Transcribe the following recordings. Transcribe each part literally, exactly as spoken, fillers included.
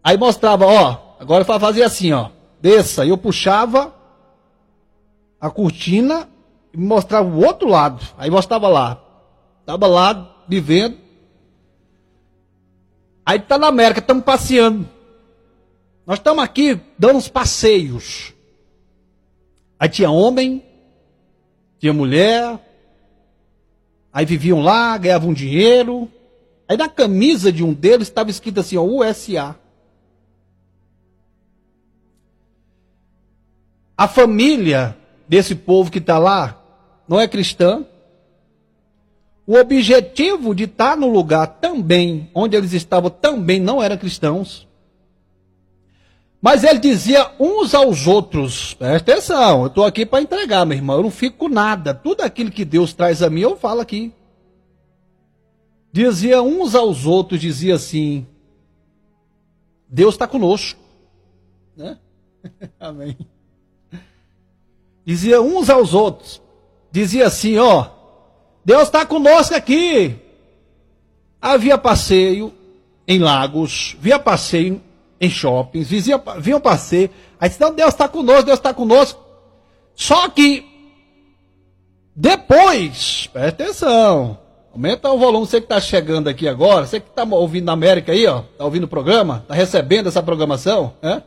Aí mostrava, ó, agora eu fazia assim, ó, desça, e eu puxava a cortina e me mostrava o outro lado. Aí mostrava lá, estava lá, vivendo. Aí tá na América, estamos passeando. Nós estamos aqui dando uns passeios. Aí tinha homem, tinha mulher, aí viviam lá, ganhavam dinheiro. Aí na camisa de um deles estava escrito assim, ó, U S A. A família desse povo que está lá não é cristã. O objetivo de estar no lugar também, onde eles estavam, também não eram cristãos. Mas ele dizia uns aos outros, presta atenção, eu estou aqui para entregar, meu irmão, eu não fico com nada. Tudo aquilo que Deus traz a mim, eu falo aqui. Dizia uns aos outros, dizia assim, Deus está conosco. Né? Amém. Dizia uns aos outros, dizia assim, ó, Deus está conosco aqui. Havia passeio em lagos, via passeio em shoppings, via, via passeio, aí disse, não, Deus está conosco, Deus está conosco. Só que, depois, presta atenção, aumenta o volume, você que está chegando aqui agora, você que está ouvindo na América aí, ó, está ouvindo o programa, está recebendo essa programação, né?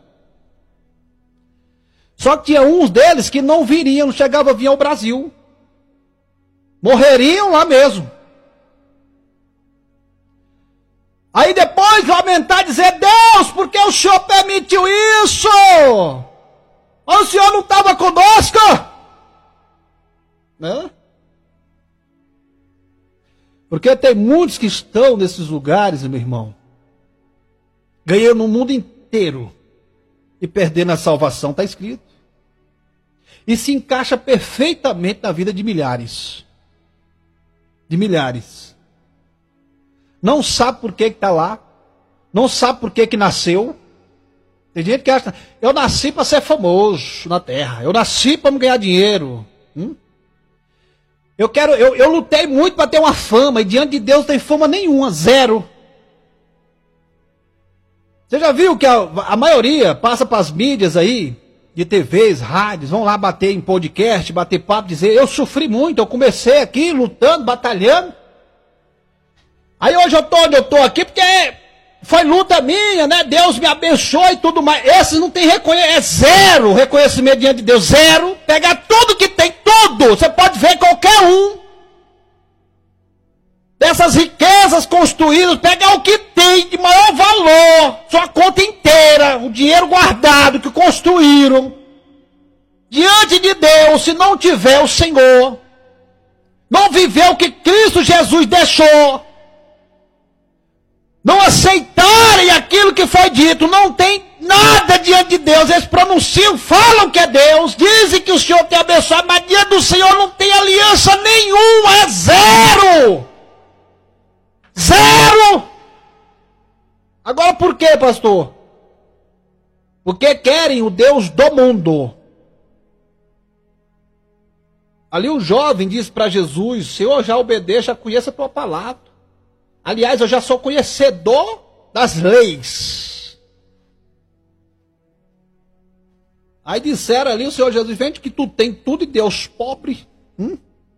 Só que tinha uns deles que não viriam, não chegavam a vir ao Brasil. Morreriam lá mesmo. Aí depois lamentar e dizer, Deus, por que o Senhor permitiu isso? O Senhor não estava conosco? Né? Porque tem muitos que estão nesses lugares, meu irmão, ganhando o mundo inteiro e perdendo a salvação, está escrito. E se encaixa perfeitamente na vida de milhares. De milhares. Não sabe por que está lá. Não sabe por que que nasceu. Tem gente que acha, eu nasci para ser famoso na terra. Eu nasci para me ganhar dinheiro. Hum? Eu quero, eu, eu lutei muito para ter uma fama. E diante de Deus não tem fama nenhuma, zero. Você já viu que a, a maioria passa para as mídias aí, de T Vs, rádios, vão lá bater em podcast, bater papo, dizer, eu sofri muito, eu comecei aqui lutando, batalhando. Aí hoje eu estou onde eu estou aqui, porque foi luta minha, né? Deus me abençoe e tudo mais. Esses não tem reconhecimento, é zero reconhecimento diante de Deus, zero. Pegar tudo que tem, tudo, você pode ver qualquer um. Dessas riquezas construídas, pegar o que tem de maior valor, sua conta inteira, o dinheiro guardado que construíram, diante de Deus, se não tiver o Senhor, não viver o que Cristo Jesus deixou, não aceitarem aquilo que foi dito, não tem nada diante de Deus, eles pronunciam, falam que é Deus, dizem que o Senhor tem abençoado, mas diante do Senhor não tem aliança nenhuma, é zero. Zero! Agora por que, pastor? Porque querem o Deus do mundo. Ali o jovem diz para Jesus, Senhor, eu já obedeço, já conheço a tua palavra. Aliás, eu já sou conhecedor das leis. Aí disseram ali, o Senhor Jesus, vende que tu tem tudo e Deus pobre. Hum?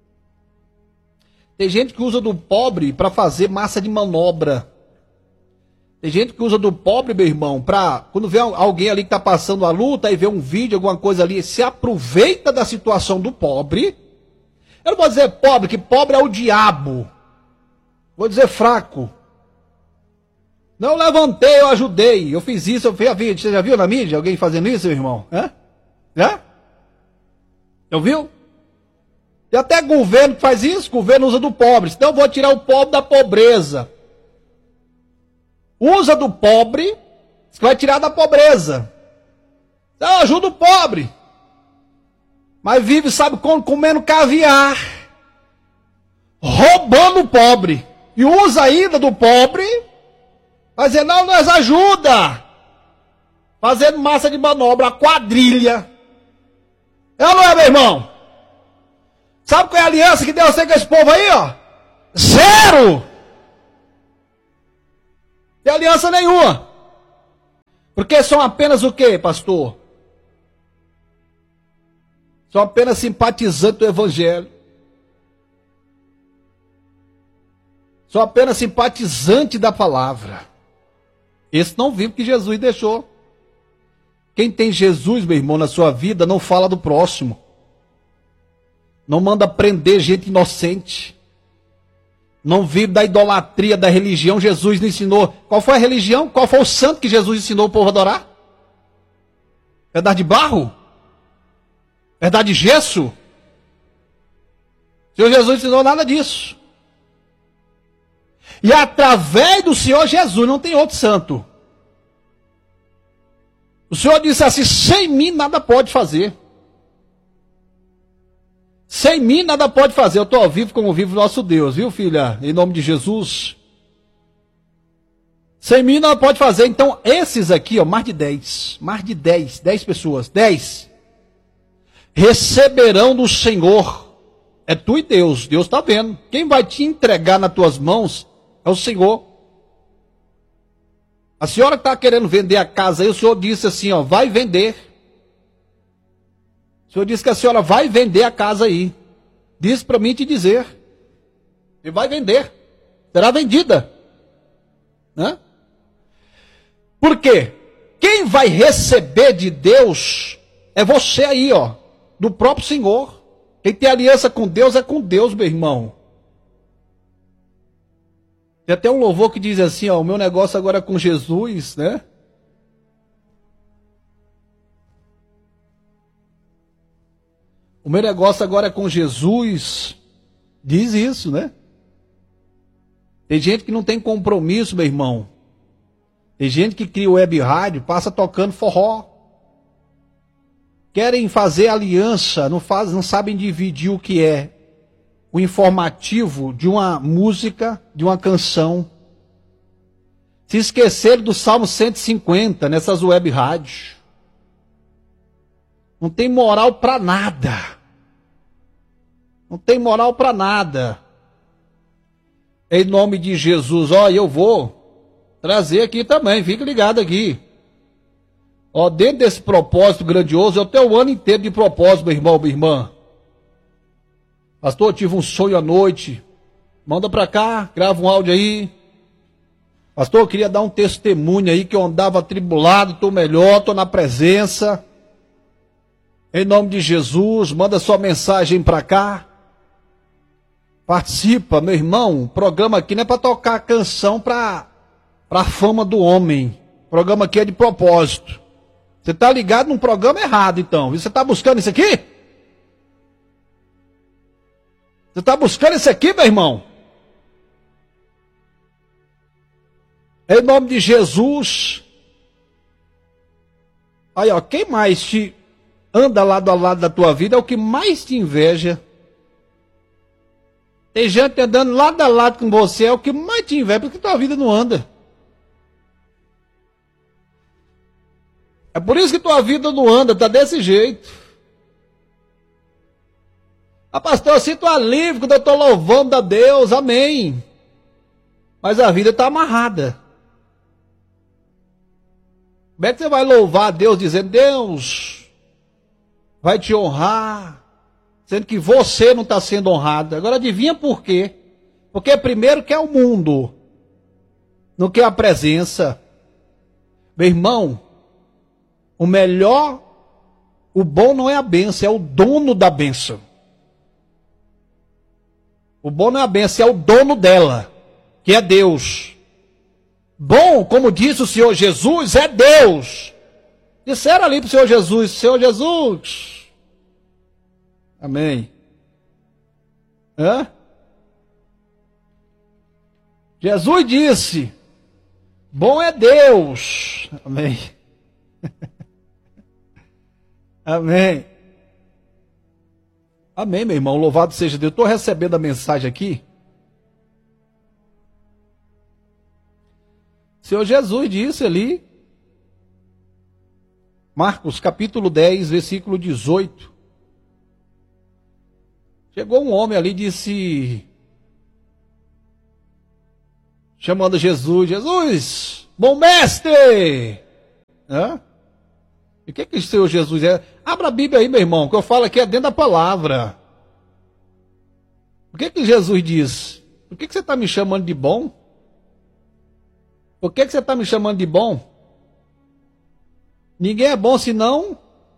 Tem gente que usa do pobre para fazer massa de manobra. Tem gente que usa do pobre, meu irmão, para quando vê alguém ali que está passando a luta e vê um vídeo, alguma coisa ali, se aproveita da situação do pobre. Eu não vou dizer pobre, que pobre é o diabo. Vou dizer fraco. Não, eu levantei, eu ajudei, eu fiz isso, eu fiz a vídeo. Você já viu na mídia alguém fazendo isso, meu irmão? Hã? Já? Já viu? E até governo que faz isso, governo usa do pobre. Então eu vou tirar o pobre da pobreza. Usa do pobre, que vai tirar da pobreza. Então ajuda o pobre. Mas vive, sabe como? Comendo caviar. Roubando o pobre. E usa ainda do pobre. Vai dizer, não, nós ajuda. Fazendo massa de manobra, a quadrilha. É ou não é, meu irmão? Sabe qual é a aliança que Deus tem com esse povo aí, ó? Zero! Não tem aliança nenhuma. Porque são apenas o quê, pastor? São apenas simpatizantes do Evangelho. São apenas simpatizantes da palavra. Esse não vive o que Jesus deixou. Quem tem Jesus, meu irmão, na sua vida, não fala do próximo. Não manda prender gente inocente. Não vive da idolatria, da religião. Jesus não ensinou. Qual foi a religião? Qual foi o santo que Jesus ensinou o povo a adorar? Verdade de barro? Verdade de gesso? O Senhor Jesus ensinou nada disso. E através do Senhor Jesus não tem outro santo. O Senhor disse assim: sem mim nada pode fazer. Sem mim nada pode fazer. Eu estou ao vivo como vive o nosso Deus, viu, filha? Em nome de Jesus. Sem mim nada pode fazer. Então, esses aqui, ó, mais de dez. Mais de dez. Dez pessoas. Dez. Receberão do Senhor. É tu e Deus. Deus está vendo. Quem vai te entregar nas tuas mãos é o Senhor. A senhora que está querendo vender a casa aí, o Senhor disse assim, ó, vai vender. O Senhor disse que a senhora vai vender a casa aí. Disse para mim te dizer. E vai vender. Será vendida. Né? Por quê? Quem vai receber de Deus é você aí, ó. Do próprio Senhor. Quem tem aliança com Deus é com Deus, meu irmão. Tem até um louvor que diz assim, ó, o meu negócio agora é com Jesus, né? O meu negócio agora é com Jesus. Diz isso, né? Tem gente que não tem compromisso, meu irmão. Tem gente que cria web rádio, passa tocando forró. Querem fazer aliança, não, faz, não sabem dividir o que é o informativo de uma música, de uma canção. Se esqueceram do Salmo cento e cinquenta nessas web rádios. Não tem moral para nada. Não tem moral para nada. Em nome de Jesus, ó, eu vou trazer aqui também, fica ligado aqui. Ó, dentro desse propósito grandioso, eu tenho o ano inteiro de propósito, meu irmão, minha irmã. Pastor, eu tive um sonho à noite. Manda para cá, grava um áudio aí. Pastor, eu queria dar um testemunho aí que eu andava atribulado, estou melhor, estou na presença. Em nome de Jesus, manda sua mensagem para cá. Participa, meu irmão. O programa aqui não é para tocar canção para a fama do homem. O programa aqui é de propósito. Você está ligado num programa errado, então. Você está buscando isso aqui? Você está buscando isso aqui, meu irmão? Em nome de Jesus. Aí, ó, quem mais te anda lado a lado da tua vida é o que mais te inveja. Tem gente andando lado a lado com você, é o que mais te inveja, porque tua vida não anda. É por isso que tua vida não anda, tá desse jeito. Ah, pastor, eu sinto alívio quando eu estou louvando a Deus, amém. Mas a vida está amarrada. Como é que você vai louvar a Deus dizendo, Deus vai te honrar, sendo que você não está sendo honrado? Agora adivinha por quê? Porque primeiro quer o mundo, não quer a presença. Meu irmão, o melhor, o bom não é a bênção, é o dono da bênção. O bom não é a bênção, é o dono dela, que é Deus. Bom, como disse o Senhor Jesus, é Deus. Disseram ali para o Senhor Jesus, Senhor Jesus. Amém. Hã? Jesus disse, bom é Deus. Amém. Amém. Amém, meu irmão, louvado seja Deus. Estou recebendo a mensagem aqui. O Senhor Jesus disse ali, Marcos capítulo dez, versículo dezoito. Chegou um homem ali e disse, chamando Jesus, Jesus, bom mestre, Hã? E o que que o Senhor Jesus é? Abra a Bíblia aí, meu irmão, que eu falo aqui é dentro da palavra. O que que Jesus diz? Por que que você está me chamando de bom? Por que que você está me chamando de bom? Ninguém é bom senão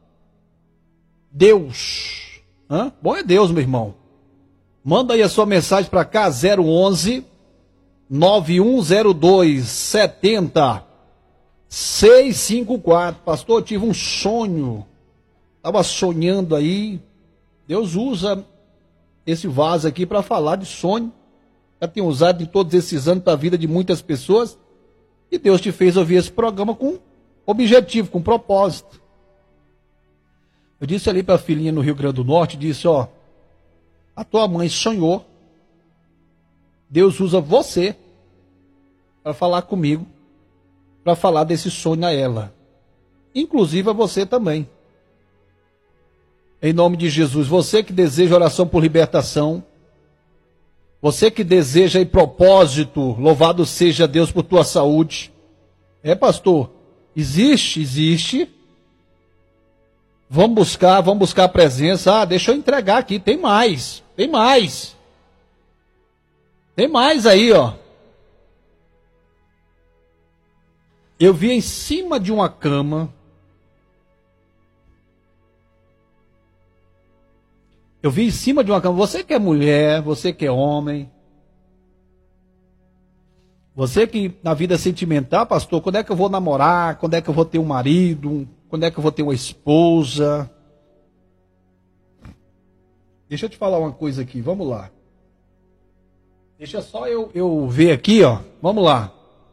Deus. Hã? Bom é Deus, meu irmão. Manda aí a sua mensagem para cá, zero onze, nove um zero dois, sete zero, seis cinco quatro. Pastor, eu tive um sonho. Estava sonhando aí. Deus usa esse vaso aqui para falar de sonho. Já tem usado em todos esses anos para a vida de muitas pessoas. E Deus te fez ouvir esse programa com objetivo, com propósito. Eu disse ali para a filhinha no Rio Grande do Norte, disse, ó, a tua mãe sonhou, Deus usa você para falar comigo, para falar desse sonho a ela, inclusive a você também. Em nome de Jesus, você que deseja oração por libertação, você que deseja aí propósito, louvado seja Deus por tua saúde. É, pastor, existe, existe. Vamos buscar, vamos buscar a presença. Ah, deixa eu entregar aqui, tem mais, tem mais. Tem mais aí, ó. Eu vi em cima de uma cama. Eu vi em cima de uma cama. Você que é mulher, você que é homem. Você que na vida sentimental, pastor, quando é que eu vou namorar? Quando é que eu vou ter um marido? Quando é que eu vou ter uma esposa? Deixa eu te falar uma coisa aqui, vamos lá. Deixa só eu, eu ver aqui, ó. Vamos lá.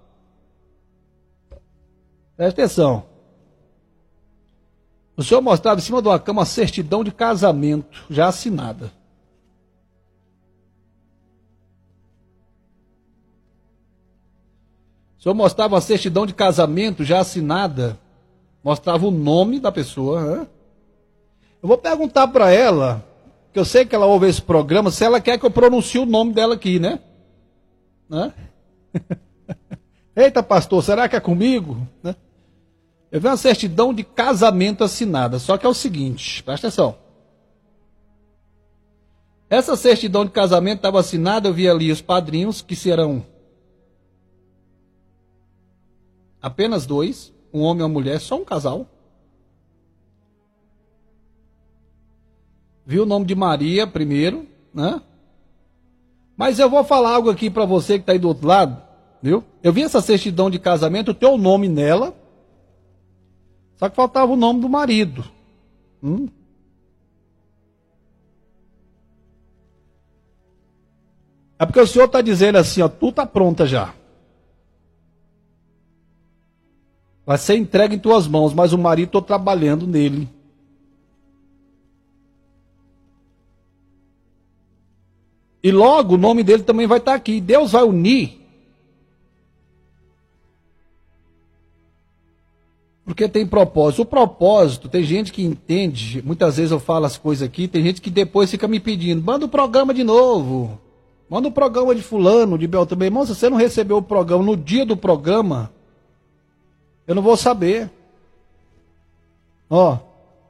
Presta atenção. O senhor mostrava em cima de uma cama a certidão de casamento, já assinada. O senhor mostrava a certidão de casamento já assinada. Mostrava o nome da pessoa. Né? Eu vou perguntar para ela, que eu sei que ela ouve esse programa, se ela quer que eu pronuncie o nome dela aqui, né? né? Eita, pastor, será que é comigo? Né? Eu vi uma certidão de casamento assinada, só que é o seguinte, presta atenção. Essa certidão de casamento estava assinada, eu vi ali os padrinhos, que serão apenas dois, um homem e uma mulher, só um casal. Vi o nome de Maria primeiro, né? Mas eu vou falar algo aqui para você que está aí do outro lado, viu? Eu vi essa certidão de casamento, o teu nome nela, só que faltava o nome do marido. Hum? É porque o senhor está dizendo assim, ó, tu está pronta já. Vai ser entregue em tuas mãos, mas o marido estou trabalhando nele. E logo o nome dele também vai estar aqui. Deus vai unir. Porque tem propósito. O propósito, tem gente que entende, muitas vezes eu falo as coisas aqui, tem gente que depois fica me pedindo, manda o programa de novo. Manda o programa de fulano, de Beltrano. Meu irmão, se você não recebeu o programa no dia do programa, eu não vou saber. Ó.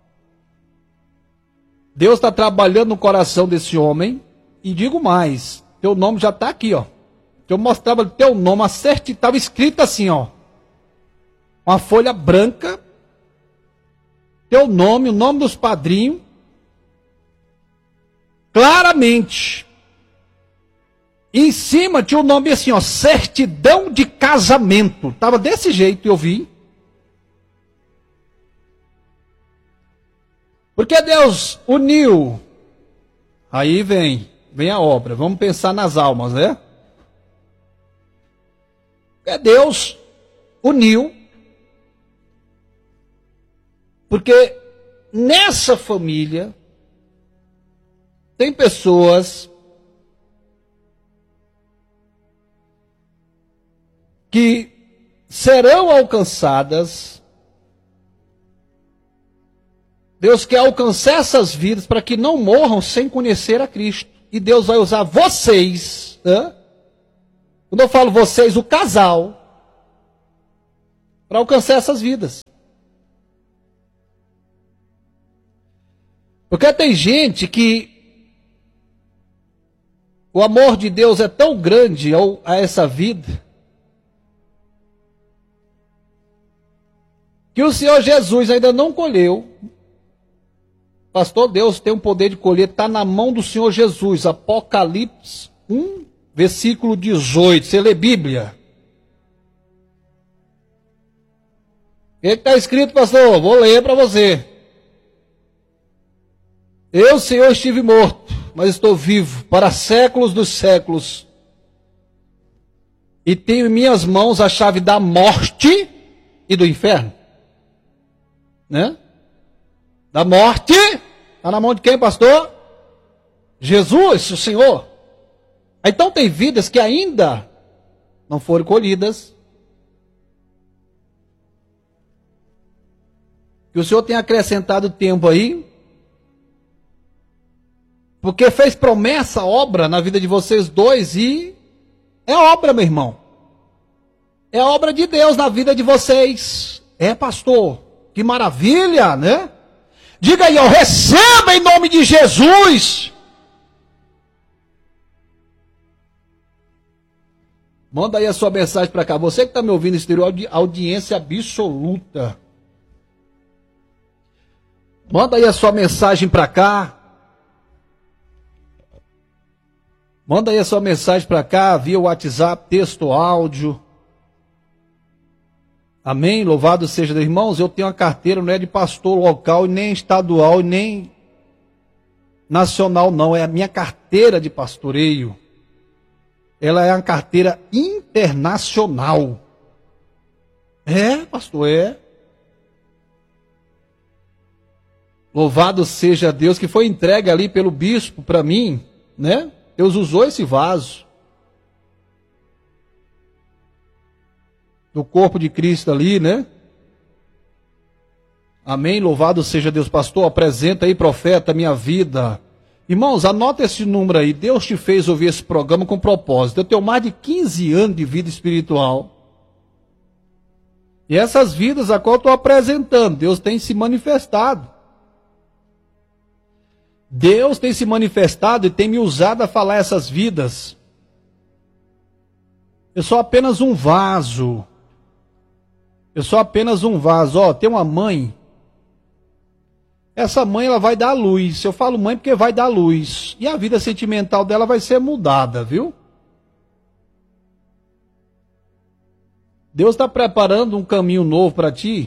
Deus está trabalhando no coração desse homem. E digo mais, teu nome já está aqui, ó. Eu mostrava teu nome, a certidão, estava escrito assim, ó. Uma folha branca. Teu nome, o nome dos padrinhos. Claramente. E em cima tinha o nome assim, ó. Certidão de casamento. Estava desse jeito, eu vi. Porque Deus uniu. Aí vem. Vem a obra, vamos pensar nas almas, né? É Deus uniu, porque nessa família tem pessoas que serão alcançadas. Deus quer alcançar essas vidas para que não morram sem conhecer a Cristo. E Deus vai usar vocês, né? Quando eu falo vocês, o casal, para alcançar essas vidas. Porque tem gente que o amor de Deus é tão grande a essa vida, que o Senhor Jesus ainda não colheu. Pastor, Deus tem o poder de colher, está na mão do Senhor Jesus. Apocalipse um, versículo dezoito. Você lê Bíblia? O que está escrito, pastor? Vou ler para você. Eu, Senhor, estive morto, mas estou vivo para séculos dos séculos. E tenho em minhas mãos a chave da morte e do inferno. Né? Da morte, está na mão de quem, pastor? Jesus, o Senhor. Então tem vidas que ainda não foram colhidas, que o Senhor tem acrescentado tempo aí, porque fez promessa, obra na vida de vocês dois, e é obra, meu irmão. É obra de Deus na vida de vocês. É, pastor. Que maravilha, né? Diga aí, eu recebo em nome de Jesus. Manda aí a sua mensagem para cá. Você que está me ouvindo, exterior, audi audiência absoluta. Manda aí a sua mensagem para cá. Manda aí a sua mensagem para cá, via WhatsApp, texto, áudio. Amém? Louvado seja Deus. Irmãos, eu tenho uma carteira, não é de pastor local, nem estadual, nem nacional, não. É a minha carteira de pastoreio. Ela é uma carteira internacional. É, pastor, é. Louvado seja Deus, que foi entregue ali pelo bispo para mim, né? Deus usou esse vaso do corpo de Cristo ali, né? Amém, louvado seja Deus. Pastor, apresenta aí, profeta, minha vida. Irmãos, anota esse número aí. Deus te fez ouvir esse programa com propósito. Eu tenho mais de quinze anos de vida espiritual. E essas vidas a qual eu estou apresentando, Deus tem se manifestado. Deus tem se manifestado e tem me usado a falar essas vidas. Eu sou apenas um vaso. Eu sou apenas um vaso. Ó, tem uma mãe. Essa mãe, ela vai dar luz. Eu falo mãe porque vai dar luz. E a vida sentimental dela vai ser mudada, viu? Deus está preparando um caminho novo para ti.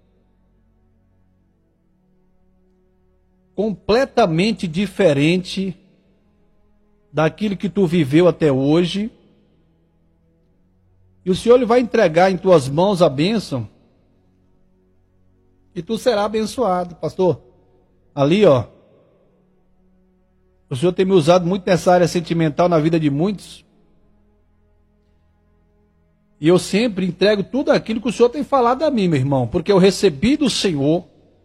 Completamente diferente daquilo que tu viveu até hoje. E o Senhor ele vai entregar em tuas mãos a bênção. E tu será abençoado, pastor. Ali, ó. O Senhor tem me usado muito nessa área sentimental na vida de muitos. E eu sempre entrego tudo aquilo que o Senhor tem falado a mim, meu irmão. Porque eu recebi do Senhor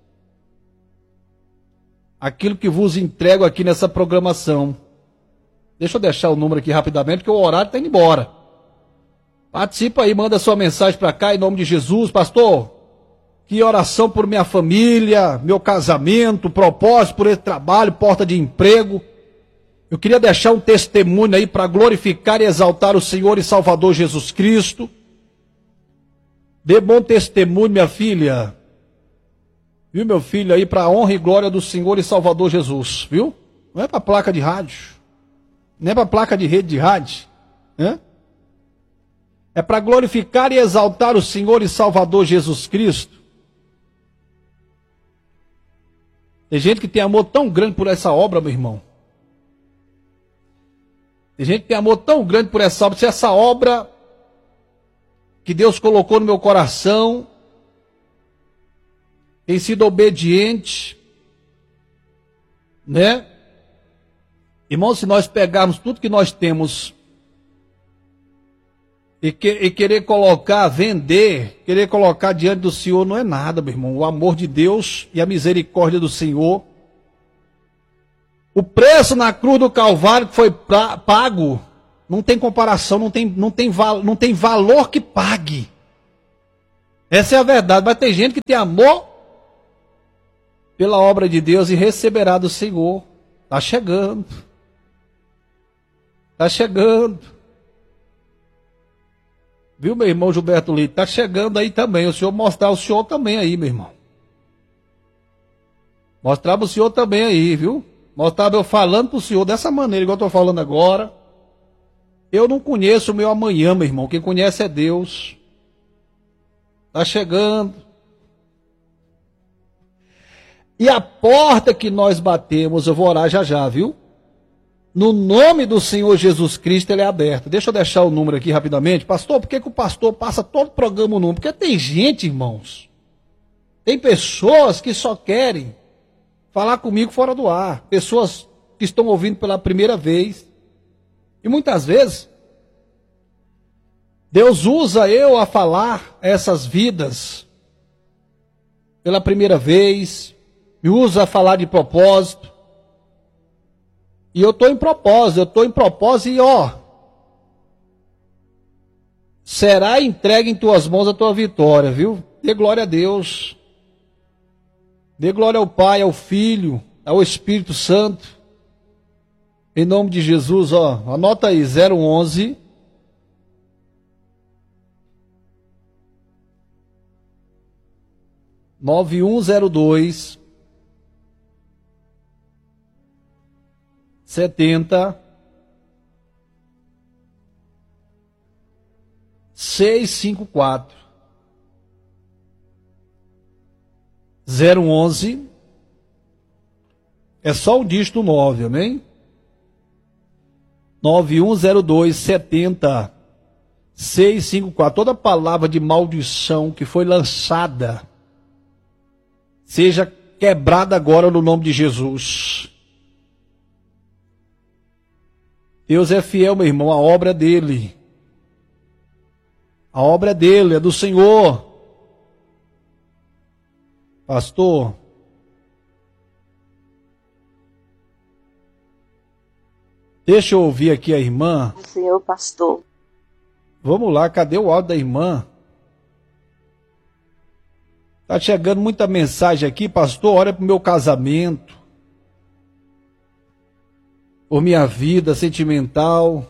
aquilo que vos entrego aqui nessa programação. Deixa eu deixar o número aqui rapidamente, porque o horário está indo embora. Participa aí, manda sua mensagem para cá em nome de Jesus. Pastor, que oração por minha família, meu casamento, propósito por esse trabalho, porta de emprego. Eu queria deixar um testemunho aí para glorificar e exaltar o Senhor e Salvador Jesus Cristo. Dê bom testemunho, minha filha. Viu, meu filho, aí para a honra e glória do Senhor e Salvador Jesus, viu? Não é para placa de rádio. Não é para placa de rede de rádio. Né? É para glorificar e exaltar o Senhor e Salvador Jesus Cristo. Tem gente que tem amor tão grande por essa obra, meu irmão. Tem gente que tem amor tão grande por essa obra. Se essa obra que Deus colocou no meu coração tem sido obediente, né? Irmão, se nós pegarmos tudo que nós temos e, que, e querer colocar, vender, querer colocar diante do Senhor, não é nada, meu irmão. O amor de Deus e a misericórdia do Senhor, o preço na cruz do Calvário que foi pra, pago, não tem comparação, não tem, não, tem val, não tem valor que pague. Essa é a verdade, mas tem gente que tem amor pela obra de Deus e receberá do Senhor. Está chegando. Está chegando. Viu, meu irmão Gilberto Lito? Está chegando aí também. O Senhor mostrar o Senhor também aí, meu irmão. Mostrar para o Senhor também aí, viu? Mostrar eu falando para o Senhor dessa maneira, igual eu estou falando agora. Eu não conheço o meu amanhã, meu irmão. Quem conhece é Deus. Está chegando. E a porta que nós batemos, eu vou orar já já, viu? No nome do Senhor Jesus Cristo, ele é aberto. Deixa eu deixar o número aqui rapidamente. Pastor, por que, que o pastor passa todo o programa o número? Porque tem gente, irmãos. Tem pessoas que só querem falar comigo fora do ar. Pessoas que estão ouvindo pela primeira vez. E muitas vezes, Deus usa eu a falar essas vidas pela primeira vez. Me usa a falar de propósito. E eu estou em propósito, eu estou em propósito e ó, será entregue em tuas mãos a tua vitória, viu? Dê glória a Deus. Dê glória ao Pai, ao Filho, ao Espírito Santo. Em nome de Jesus, ó, anota aí, zero onze nove um zero dois setenta seis cinco quatro zero onze é só o dígito nove, amém? nove um zero dois setenta seis cinco quatro. Toda palavra de maldição que foi lançada seja quebrada agora no nome de Jesus. Deus é fiel, meu irmão, a obra é dele. A obra é dele, é do Senhor. Pastor, deixa eu ouvir aqui a irmã. Senhor pastor. Vamos lá, cadê o áudio da irmã? Tá chegando muita mensagem aqui, pastor, ora pro meu casamento. Por minha vida sentimental.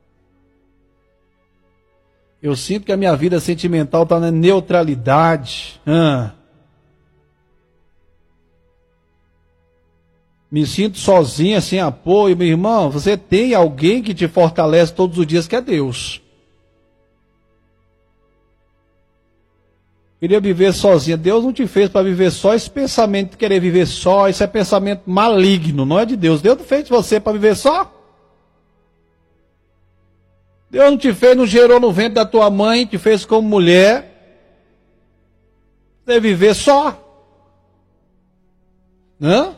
Eu sinto que a minha vida sentimental está na neutralidade. Ah. Me sinto sozinha, sem apoio. Meu irmão, você tem alguém que te fortalece todos os dias, que é Deus. Queria viver sozinha. Deus não te fez para viver só. Esse pensamento de querer viver só, isso é pensamento maligno, não é de Deus. Deus não fez você para viver só. Deus não te fez, não gerou no ventre da tua mãe, te fez como mulher. Você viver só. Hã?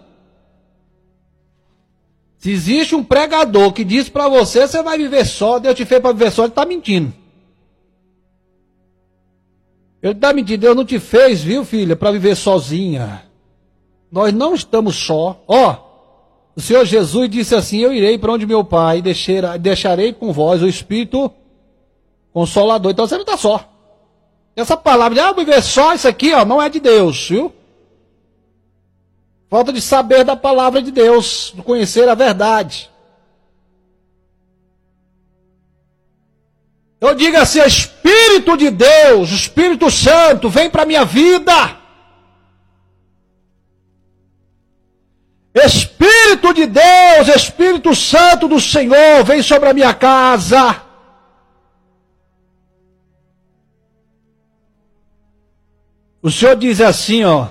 Se existe um pregador que diz para você, você vai viver só, Deus te fez para viver só, ele está mentindo. Ele está mentindo, Deus não te fez, viu, filha, para viver sozinha. Nós não estamos só. Ó, o Senhor Jesus disse assim: eu irei para onde meu Pai, deixar, deixarei com vós o Espírito Consolador. Então você não está só. Essa palavra de ah, viver só, isso aqui, ó, não é de Deus, viu? Falta de saber da palavra de Deus, de conhecer a verdade. Eu digo assim: Espírito de Deus, Espírito Santo, vem para a minha vida. Espírito de Deus, Espírito Santo do Senhor, vem sobre a minha casa. O Senhor diz assim, ó: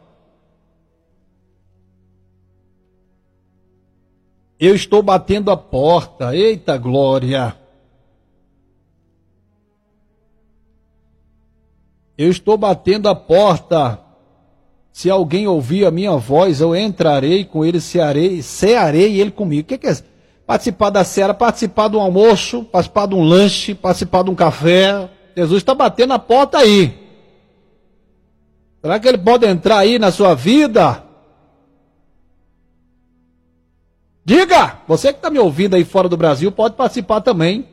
eu estou batendo a porta. Eita glória! Eu estou batendo a porta. Se alguém ouvir a minha voz, eu entrarei com ele, cearei, cearei ele comigo. O que, que é participar da ceara? Participar de um almoço, participar de um lanche, participar de um café. Jesus está batendo a porta aí. Será que ele pode entrar aí na sua vida? Diga! Você que está me ouvindo aí fora do Brasil, pode participar também.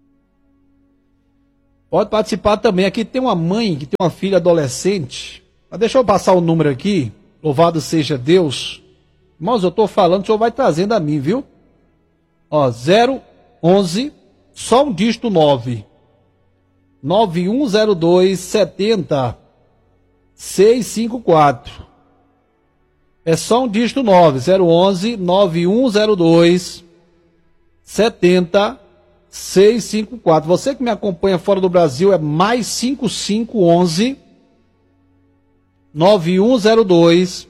Pode participar também. Aqui tem uma mãe que tem uma filha adolescente. Mas deixa eu passar o número aqui. Louvado seja Deus. Irmãos, eu estou falando, o senhor vai trazendo a mim, viu? Ó, zero onze, só um dígito nove. nove um zero dois sete zero seis cinco quatro. É só um dígito nove. zero onze, nove um zero dois sete zero seis cinco quatro. Você que me acompanha fora do Brasil é mais cinco cinco onze nove um zero dois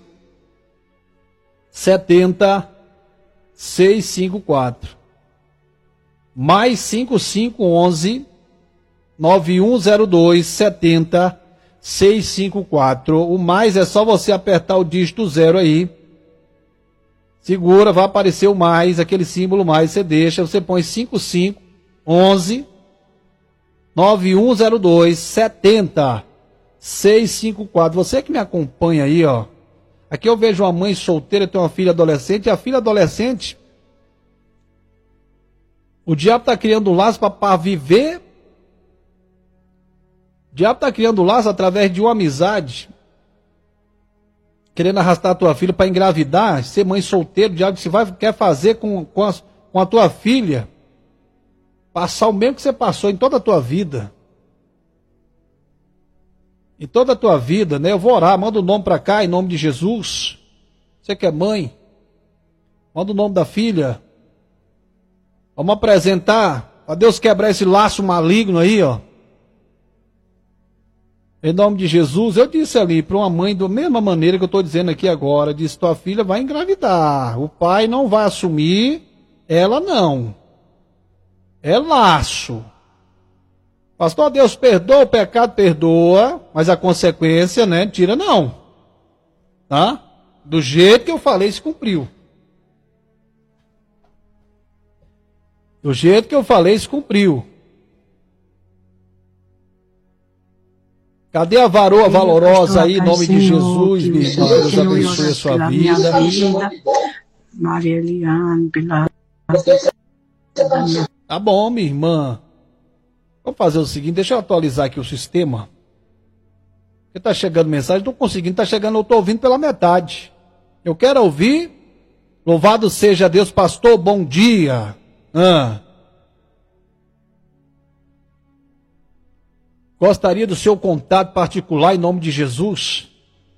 sete zero seis cinco quatro. Mais cinco cinco onze nove um zero dois sete zero seis cinco quatro. O mais é só você apertar o dígito zero aí. Segura, vai aparecer o mais, aquele símbolo mais, você deixa, você põe cinco cinco onze nove um zero dois sete zero seis cinco quatro. Você que me acompanha aí, ó. Aqui eu vejo uma mãe solteira, tem uma filha adolescente, e a filha adolescente, o diabo está criando um laço para viver. O diabo está criando um laço através de uma amizade, querendo arrastar a tua filha para engravidar, ser mãe solteira. O diabo se vai, quer fazer com, com, a, com a tua filha, passar o mesmo que você passou em toda a tua vida. Em toda a tua vida, né? Eu vou orar, manda o nome para cá, em nome de Jesus. Você que é mãe, manda o nome da filha. Vamos apresentar, para Deus quebrar esse laço maligno aí, ó. Em nome de Jesus, eu disse ali para uma mãe, da mesma maneira que eu estou dizendo aqui agora, disse, tua filha vai engravidar, o pai não vai assumir, ela não. É laço. Pastor, Deus perdoa, o pecado perdoa, mas a consequência, né, tira não. Tá? Do jeito que eu falei, se cumpriu. Do jeito que eu falei, se cumpriu. Cadê a varoa valorosa aí, em nome de Jesus, minha irmã? Deus abençoe a sua vida. Maria Eliane, tá bom, minha irmã. Vamos fazer o seguinte, deixa eu atualizar aqui o sistema. Porque tá chegando mensagem, não estou conseguindo, tá chegando, eu estou ouvindo pela metade. Eu quero ouvir. Louvado seja Deus, pastor, bom dia. Ah. Gostaria do seu contato particular em nome de Jesus.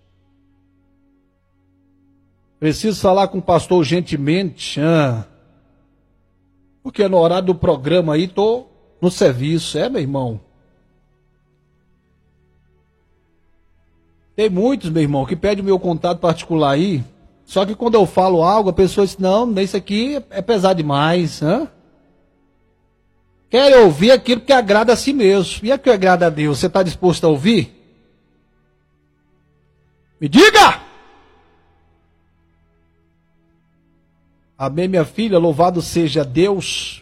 Preciso falar com o pastor urgentemente. Ah. Porque no horário do programa aí estou no serviço. É, meu irmão. Tem muitos, meu irmão, que pedem o meu contato particular aí. Só que quando eu falo algo, a pessoa diz, não, isso aqui é pesado demais. Hã? Quer ouvir aquilo que agrada a si mesmo. E aquilo que agrada a Deus, você está disposto a ouvir? Me diga! Amém, minha filha, louvado seja Deus.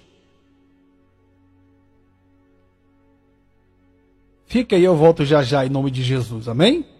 Fica aí, eu volto já já em nome de Jesus, amém?